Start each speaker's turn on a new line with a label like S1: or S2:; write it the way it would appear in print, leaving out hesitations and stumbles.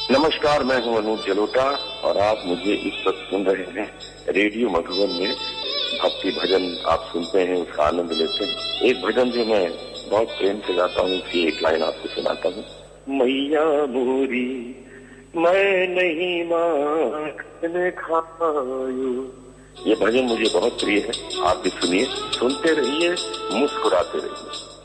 S1: नमस्कार, मैं हूं अनूप जलोटा और आप मुझे इस वक्त सुन रहे हैं रेडियो मधुबन में। भक्ति भजन आप सुनते हैं, उसका आनंद लेते हैं। एक भजन जो मैं बहुत प्रेम से गाता हूँ, उसकी एक लाइन आपको सुनाता हूँ। मैया मोरी मैं नहीं माखन खायो। ये भजन मुझे बहुत प्रिय है, आप भी सुनिए, सुनते रहिए, मुस्कुराते रहिए।